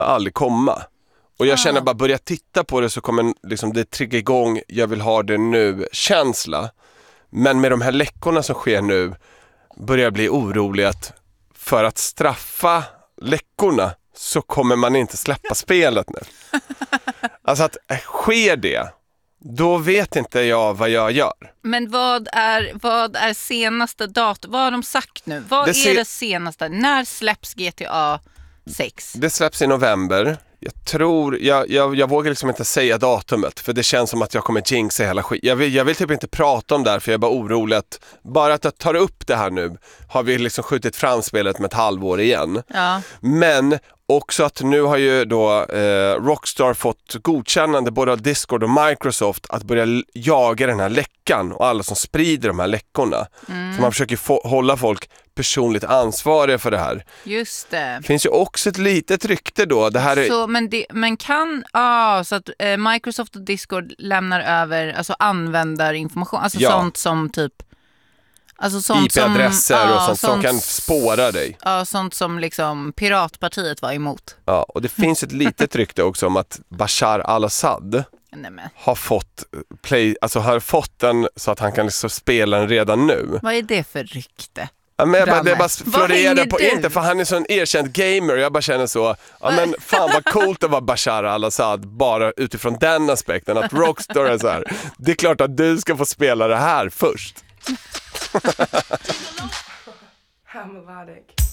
aldrig komma. Och jag känner bara, börja titta på det så kommer liksom det trigga igång, jag vill ha det nu känsla. Men med de här läckorna som sker nu börjar jag bli orolig att för att straffa läckorna så kommer man inte släppa spelet nu. Alltså att sker det, då vet inte jag vad jag gör. Men vad är senaste datum? Vad har de sagt nu? Vad är det senaste? När släpps GTA 6? Det släpps i november. Jag tror, jag vågar liksom inte säga datumet, för det känns som att jag kommer jinxa hela skit. Jag vill typ inte prata om det här, för jag är bara orolig att bara att jag tar upp det här nu har vi liksom skjutit fram spelet med ett halvår igen. Ja. Men också att nu har ju då Rockstar fått godkännande både av Discord och Microsoft att börja jaga den här läckan och alla som sprider de här läckorna. Så man försöker hålla folk personligt ansvariga för det här. Just det. Det finns ju också ett litet rykte då. Det här är... så att Microsoft och Discord lämnar över alltså användarinformation, alltså sånt som typ alltså sånt IP-adresser och sånt som kan spåra dig. Ja, sånt som liksom Piratpartiet var emot. Ja, och det finns ett litet rykte också om att Bashar al-Assad har fått den så att han kan liksom spela den redan nu. Vad är det för rykte? Ja, men det bara florerar på inte, för han är så en erkänd gamer. Jag bara känner så, ja men fan vad coolt att vara Bashar al-Assad bara utifrån den aspekten att Rockstar är så här. Det är klart att du ska få spela det här först. How melodic.